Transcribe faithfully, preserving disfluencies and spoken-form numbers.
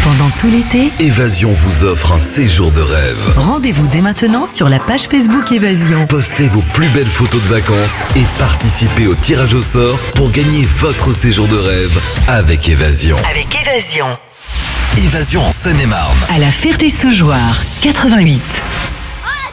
Pendant tout l'été, Évasion vous offre un séjour de rêve. rendez-vous dès maintenant sur la page Facebook Évasion. Postez vos plus belles photos de vacances et participez au tirage au sort pour gagner votre séjour de rêve avec Évasion. Avec Évasion. Évasion en Seine-et-Marne. À la Ferté-Sougeoire, quatre-vingt-huit.